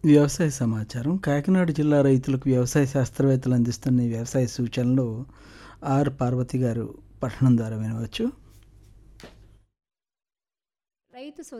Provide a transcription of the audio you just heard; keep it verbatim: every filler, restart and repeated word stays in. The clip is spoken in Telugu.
వ్యవసాయ సమాచారం. కాకినాడ జిల్లా రైతులకు వ్యవసాయ శాస్త్రవేత్తలు అందిస్తున్న ఈ వ్యవసాయ సూచనలు ఆర్ పార్వతి గారు పఠనం ద్వారా వినవచ్చు. రైతు